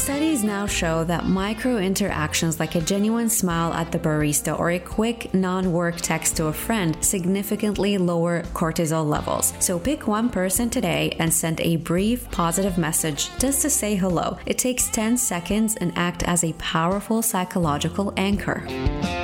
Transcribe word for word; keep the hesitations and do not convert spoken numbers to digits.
Studies now show that micro interactions like a genuine smile at the barista or a quick non-work text to a friend significantly lower cortisol levels. So pick one person today and send a brief positive message just to say hello. It takes ten seconds and act as a powerful psychological anchor.